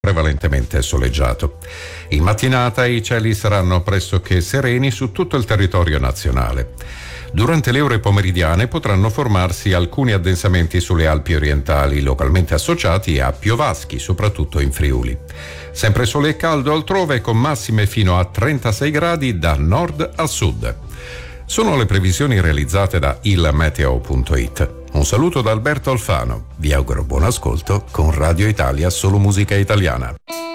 prevalentemente soleggiato. In mattinata i cieli saranno pressoché sereni su tutto il territorio nazionale. Durante le ore pomeridiane potranno formarsi alcuni addensamenti sulle Alpi orientali, localmente associati a piovaschi, soprattutto in Friuli. Sempre sole e caldo altrove, con massime fino a 36 gradi da nord a sud. Sono le previsioni realizzate da ilmeteo.it. Un saluto da Alberto Alfano. Vi auguro buon ascolto con Radio Italia, solo musica italiana.